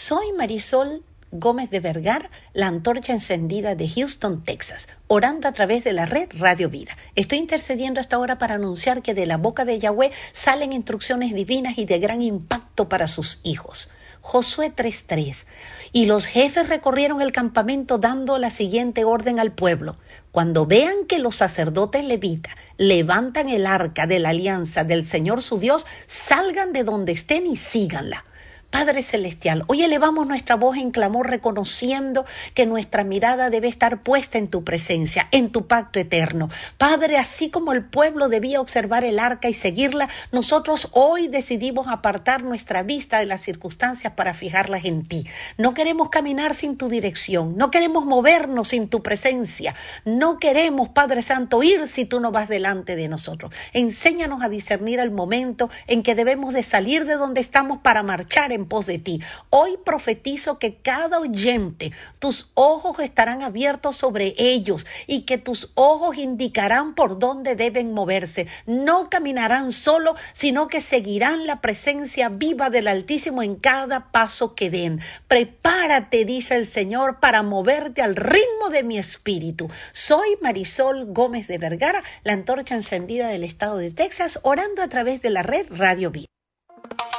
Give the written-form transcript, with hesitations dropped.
Soy Marisol Gómez de Vergara, la antorcha encendida de Houston, Texas, orando a través de la red Radio Vida. Estoy intercediendo hasta ahora para anunciar que de la boca de Yahweh salen instrucciones divinas y de gran impacto para sus hijos. Josué 3:3. Y los jefes recorrieron el campamento dando la siguiente orden al pueblo. Cuando vean que los sacerdotes levitas levantan el arca de la alianza del Señor su Dios, salgan de donde estén y síganla. Padre Celestial, hoy elevamos nuestra voz en clamor reconociendo que nuestra mirada debe estar puesta en tu presencia, en tu pacto eterno. Padre, así como el pueblo debía observar el arca y seguirla, nosotros hoy decidimos apartar nuestra vista de las circunstancias para fijarlas en ti. No queremos caminar sin tu dirección, no queremos movernos sin tu presencia, no queremos, Padre Santo, ir si tú no vas delante de nosotros. Enséñanos a discernir el momento en que debemos de salir de donde estamos para marchar en pos de ti. Hoy profetizo que cada oyente, tus ojos estarán abiertos sobre ellos y que tus ojos indicarán por dónde deben moverse. No caminarán solo, sino que seguirán la presencia viva del Altísimo en cada paso que den. Prepárate, dice el Señor, para moverte al ritmo de mi espíritu. Soy Marisol Gómez de Vergara, la antorcha encendida del estado de Texas, orando a través de la red Radio Vida.